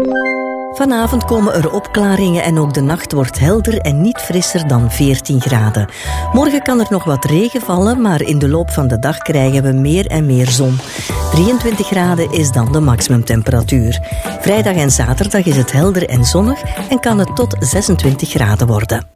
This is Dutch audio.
Vanavond komen er opklaringen en ook de nacht wordt helder en niet frisser dan 14 graden. Morgen kan er nog wat regen vallen, maar in de loop van de dag krijgen we meer en meer zon. 23 graden is dan de maximumtemperatuur. Vrijdag en zaterdag is het helder en zonnig en kan het tot 26 graden worden.